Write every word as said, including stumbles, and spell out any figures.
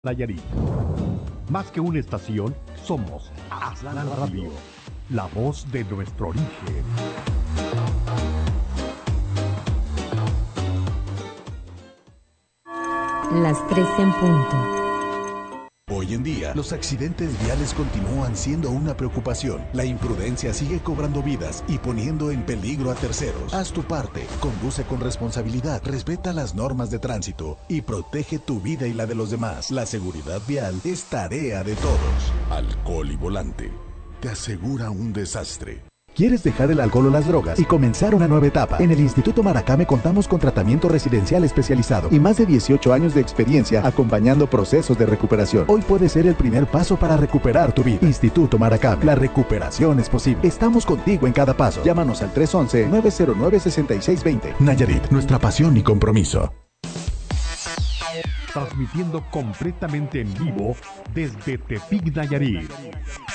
Nayarit. Más que una estación, somos Aztlán Radio, la voz de nuestro origen. Las tres en punto. Hoy en día, los accidentes viales continúan siendo una preocupación. La imprudencia sigue cobrando vidas y poniendo en peligro a terceros. Haz tu parte, conduce con responsabilidad, respeta las normas de tránsito y protege tu vida y la de los demás. La seguridad vial es tarea de todos. Alcohol y volante te asegura un desastre. ¿Quieres dejar el alcohol o las drogas y comenzar una nueva etapa? En el Instituto Maracame contamos con tratamiento residencial especializado y más de dieciocho años de experiencia acompañando procesos de recuperación. Hoy puede ser el primer paso para recuperar tu vida. Instituto Maracame, la recuperación es posible. Estamos contigo en cada paso. Llámanos al tres once, nueve cero nueve, seis seis dos cero. Nayarit, nuestra pasión y compromiso. Transmitiendo completamente en vivo desde Tepic, Nayarit.